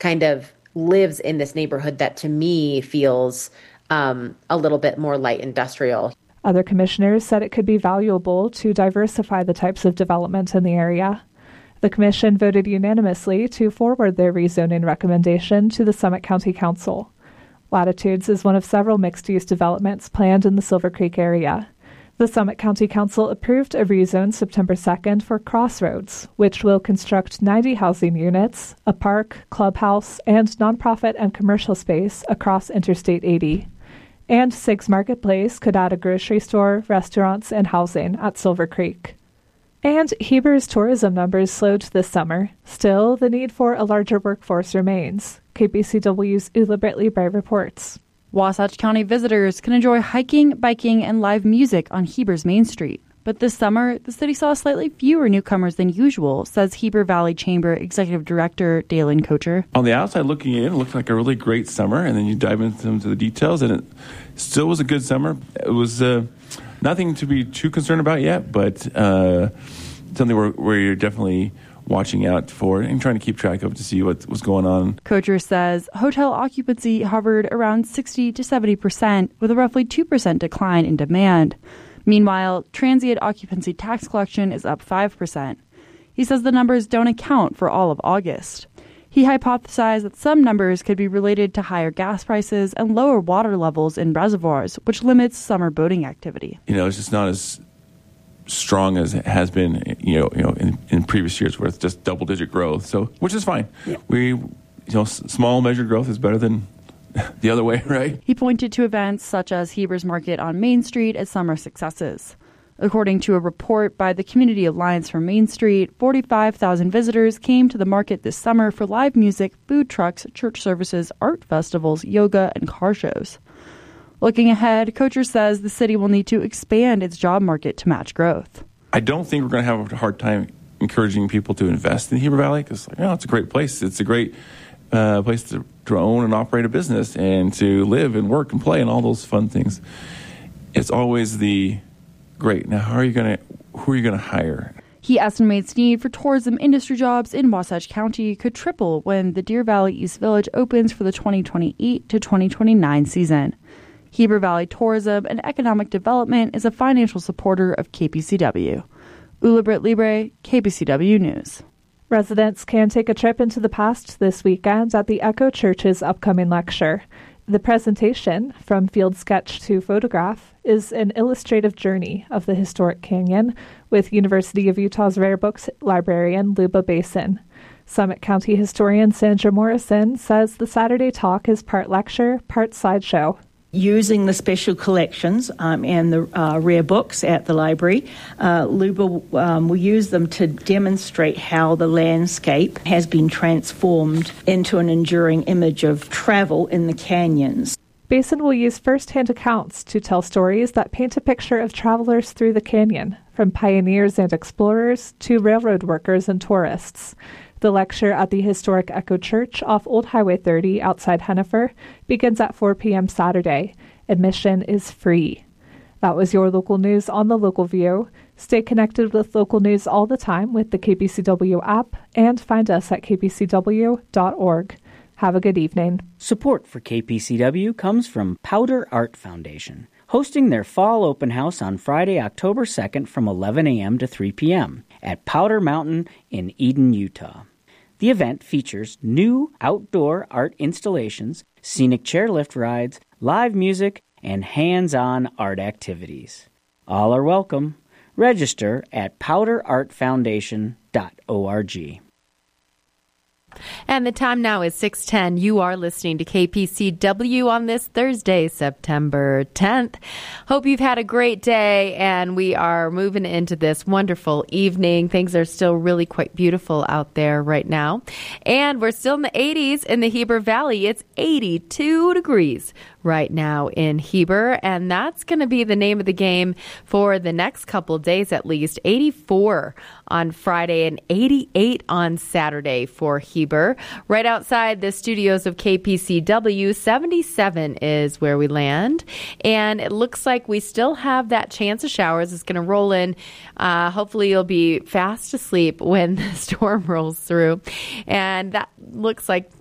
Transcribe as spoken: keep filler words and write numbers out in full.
kind of lives in this neighborhood that to me feels um, a little bit more light industrial. Other commissioners said it could be valuable to diversify the types of development in the area. The commission voted unanimously to forward their rezoning recommendation to the Summit County Council. Latitudes is one of several mixed-use developments planned in the Silver Creek area. The Summit County Council approved a rezone September second for Crossroads, which will construct ninety housing units, a park, clubhouse, and nonprofit and commercial space across Interstate eighty. And Sig's Marketplace could add a grocery store, restaurants, and housing at Silver Creek. And Heber's tourism numbers slowed this summer. Still, the need for a larger workforce remains. K P C W's Ula Britley reports. Wasatch County visitors can enjoy hiking, biking, and live music on Heber's Main Street. But this summer, the city saw slightly fewer newcomers than usual, says Heber Valley Chamber Executive Director Dalen Kocher. On the outside looking in, it looked like a really great summer, and then you dive into some of the details, and it still was a good summer. It was uh, nothing to be too concerned about yet, but uh, something where, where you're definitely watching out for and trying to keep track of to see what was going on. Kocher says hotel occupancy hovered around sixty to seventy percent with a roughly two percent decline in demand. Meanwhile, transient occupancy tax collection is up five percent. He says the numbers don't account for all of August. He hypothesized that some numbers could be related to higher gas prices and lower water levels in reservoirs, which limits summer boating activity. You know, it's just not as strong as it has been, you know, you know, in, in previous years where it's just double-digit growth. So, which is fine. Yeah. We, you know, s- small measured growth is better than the other way, right? He pointed to events such as Heber's Market on Main Street as summer successes. According to a report by the Community Alliance for Main Street, forty-five thousand visitors came to the market this summer for live music, food trucks, church services, art festivals, yoga, and car shows. Looking ahead, Kocher says the city will need to expand its job market to match growth. I don't think we're going to have a hard time encouraging people to invest in Heber Valley because, you know, it's a great place. It's a great uh, place to, to own and operate a business and to live and work and play and all those fun things. It's always the great. Now, how are you going to? Who are you going to hire? He estimates need for tourism industry jobs in Wasatch County could triple when the Deer Valley East Village opens for the twenty twenty-eight to twenty twenty-nine season. Heber Valley Tourism and Economic Development is a financial supporter of K P C W. Ula Britt-Libre, K P C W News. Residents can take a trip into the past this weekend at the Echo Church's upcoming lecture. The presentation, From Field Sketch to Photograph, is an illustrative journey of the historic canyon with University of Utah's Rare Books librarian Luba Basin. Summit County historian Sandra Morrison says the Saturday talk is part lecture, part slideshow. Using the special collections um, and the uh, rare books at the library, uh, Luba um, will use them to demonstrate how the landscape has been transformed into an enduring image of travel in the canyons. Basin will use first-hand accounts to tell stories that paint a picture of travelers through the canyon, from pioneers and explorers to railroad workers and tourists. The lecture at the historic Echo Church off Old Highway thirty outside Hennifer begins at four p.m. Saturday. Admission is free. That was your local news on the Local View. Stay connected with local news all the time with the K P C W app and find us at k p c w dot org. Have a good evening. Support for K P C W comes from Powder Art Foundation, hosting their fall open house on Friday, October second from eleven a.m. to three p.m. at Powder Mountain in Eden, Utah. The event features new outdoor art installations, scenic chairlift rides, live music, and hands-on art activities. All are welcome. Register at powder art foundation dot org. And the time now is six ten. You are listening to K P C W on this Thursday, September tenth. Hope you've had a great day, and we are moving into this wonderful evening. Things are still really quite beautiful out there right now. And we're still in the eighties in the Heber Valley. It's eighty-two degrees right now in Heber, and that's going to be the name of the game for the next couple of days at least. eighty-four on Friday and eighty-eight on Saturday for Heber. Right outside the studios of K P C W, seventy-seven is where we land, and it looks like we still have that chance of showers. It's going to roll in. Uh, hopefully you'll be fast asleep when the storm rolls through, and that looks like